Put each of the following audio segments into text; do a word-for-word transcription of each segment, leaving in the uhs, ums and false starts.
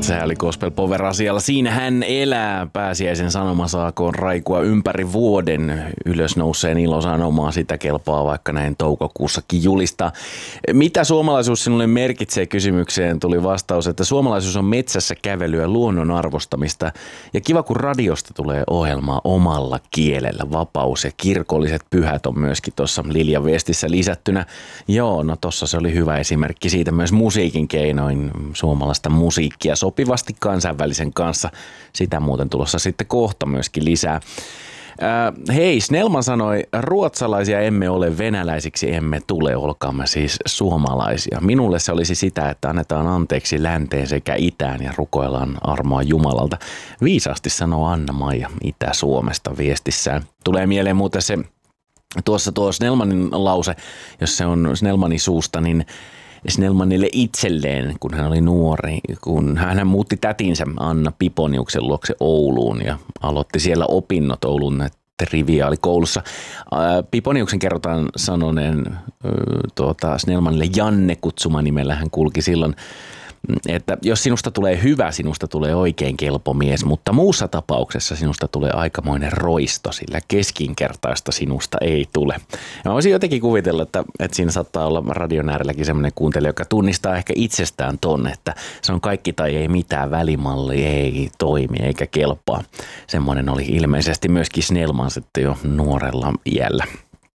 Sehän oli Gospel Power asialla. Siinä hän elää. Pääsiäisen sanoma saakoon raikua ympäri vuoden. Ylösnouseen ilosanomaa sitä kelpaa vaikka näin toukokuussakin julistaa. Mitä suomalaisuus sinulle merkitsee kysymykseen? Tuli vastaus, että suomalaisuus on metsässä kävelyä, luonnon arvostamista. Ja kiva kun radiosta tulee ohjelmaa omalla kielellä. Vapaus ja kirkolliset pyhät on myöskin tuossa Liljan viestissä lisättynä. Joo, no tossa se oli hyvä esimerkki siitä myös musiikin keinoin. Suomalaista musiikkia sopivasti kansainvälisen kanssa. Sitä muuten tulossa sitten kohta myöskin lisää. Äh, hei, Snellman sanoi, ruotsalaisia emme ole, venäläisiksi emme tule, olkaamme siis suomalaisia. Minulle se olisi sitä, että annetaan anteeksi länteen sekä itään ja rukoillaan armoa Jumalalta. Viisaasti sanoo Anna-Maija Itä-Suomesta viestissään. Tulee mieleen muuten se, tuossa tuo Snellmanin lause, jos se on Snellmanin suusta, niin Snellmanille itselleen, kun hän oli nuori, kun hän muutti tätinsä Anna Piponiuksen luokse Ouluun ja aloitti siellä opinnot Oulun triviaalikoulussa. Piponiuksen kerrotaan sanoneen tuota, Snellmanille Janne kutsumanimellä, hän kulki silloin, että jos sinusta tulee hyvä, sinusta tulee oikein kelpo mies, mutta muussa tapauksessa sinusta tulee aikamoinen roisto, sillä keskinkertaista sinusta ei tule. Ja mä voisin jotenkin kuvitella, että, että siinä saattaa olla radion äärelläkin semmoinen kuuntelija, joka tunnistaa ehkä itsestään ton, että se on kaikki tai ei mitään, välimalli ei toimi eikä kelpaa. Semmoinen oli ilmeisesti myöskin Snellman sitten jo nuorella iällä.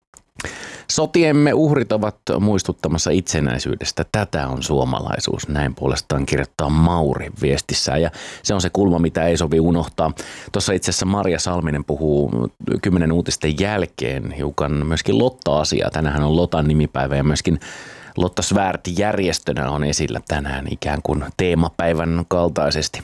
Sotiemme uhrit ovat muistuttamassa itsenäisyydestä. Tätä on suomalaisuus. Näin puolestaan kirjoittaa Mauri viestissään. Ja se on se kulma, mitä ei sovi unohtaa. Tuossa itse asiassa Marja Salminen puhuu kymmenen uutisten jälkeen hiukan myöskin Lotta-asiaa. Tänähän on Lotan nimipäivä ja myöskin Lotta Svärd-järjestönä on esillä tänään ikään kuin teemapäivän kaltaisesti.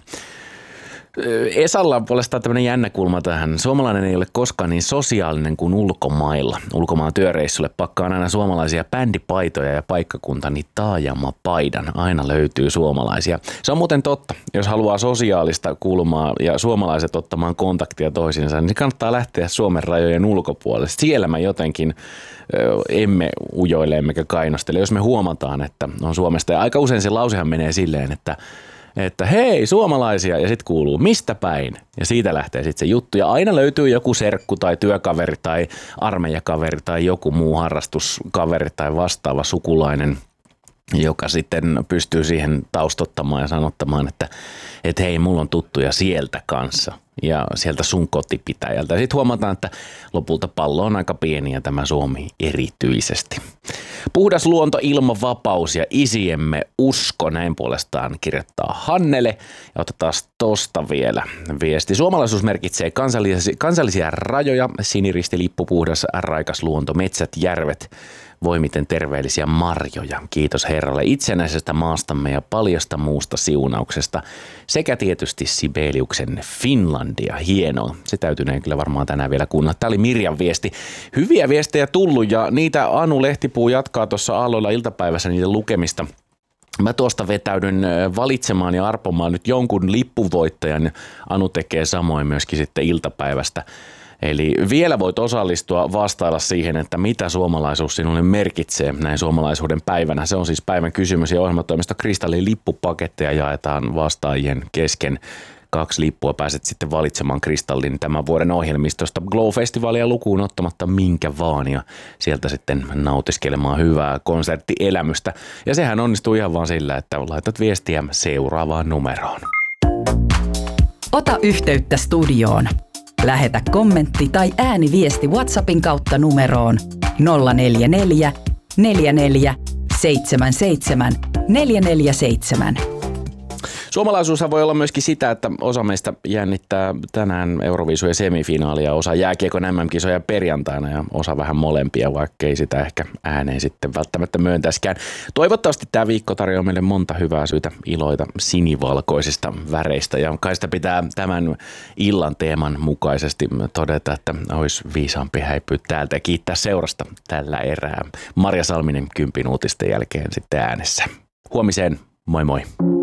Esalla on puolestaan tämmöinen jännä kulma tähän. Suomalainen ei ole koskaan niin sosiaalinen kuin ulkomailla. Ulkomaan työreissulle pakkaan aina suomalaisia bändipaitoja ja paikkakuntani taajama-paidan. Aina löytyy suomalaisia. Se on muuten totta. Jos haluaa sosiaalista kulmaa ja suomalaiset ottamaan kontaktia toisiinsa, niin kannattaa lähteä Suomen rajojen ulkopuolelle. Siellä mä jotenkin ö, emme ujoile emmekä kainostele. Jos me huomataan, että on Suomesta, ja aika usein se lausehan menee silleen, että että hei suomalaisia ja sitten kuuluu mistä päin ja siitä lähtee sitten se juttu ja aina löytyy joku serkku tai työkaveri tai armeijakaveri tai joku muu harrastuskaveri tai vastaava sukulainen, joka sitten pystyy siihen taustottamaan ja sanottamaan, että, että hei mulla on tuttuja sieltä kanssa ja sieltä sun kotipitäjältä. Ja sitten huomataan, että lopulta pallo on aika pieni ja tämä Suomi erityisesti. Puhdas luonto, ilma, vapaus ja isiemme usko, näin puolestaan kirjoittaa Hannele. Ja otetaan tosta vielä viesti. Suomalaisuus merkitsee kansallisia, kansallisia rajoja, siniristi, lippu, puhdas, raikas luonto, metsät, järvet. Voi miten terveellisiä marjoja. Kiitos Herralle itsenäisestä maastamme ja paljosta muusta siunauksesta. Sekä tietysti Sibeliuksen Finlandia. Hienoa. Se täytyneen kyllä varmaan tänään vielä kuunnella. Tämä oli Mirjan viesti. Hyviä viestejä tullut ja niitä Anu Lehtipuu jatkaa tuossa aalloilla iltapäivässä niiden lukemista. Mä tuosta vetäydyn valitsemaan ja arpomaan nyt jonkun lippuvoittajan. Anu tekee samoin myöskin sitten iltapäivästä. Eli vielä voit osallistua, vastailla siihen, että mitä suomalaisuus sinulle merkitsee näin suomalaisuuden päivänä. Se on siis päivän kysymys ja ohjelmatoimisto Kristallin lippupaketteja jaetaan vastaajien kesken. Kaksi lippua pääset sitten valitsemaan Kristallin tämän vuoden ohjelmistosta Glow-festivaalia lukuun ottamatta minkä vaan ja sieltä sitten nautiskelemaan hyvää konserttielämystä. Ja sehän onnistuu ihan vaan sillä, että laitat viestiä seuraavaan numeroon. Ota yhteyttä studioon. Lähetä kommentti tai ääniviesti WhatsAppin kautta numeroon nolla neljä neljä, neljä neljä, seitsemän seitsemän, neljä neljä seitsemän. Suomalaisuushan voi olla myöskin sitä, että osa meistä jännittää tänään Euroviisujen semifinaalia, osa jääkiekon M M-kisoja perjantaina ja osa vähän molempia, vaikka ei sitä ehkä ääneen sitten välttämättä myöntäiskään. Toivottavasti tämä viikko tarjoaa meille monta hyvää syytä iloita sinivalkoisista väreistä ja kai sitä pitää tämän illan teeman mukaisesti todeta, että olisi viisaampi häipyä täältä ja kiittää seurasta tällä erää. Marja Salminen kympin uutisten jälkeen sitten äänessä. Huomiseen, moi moi!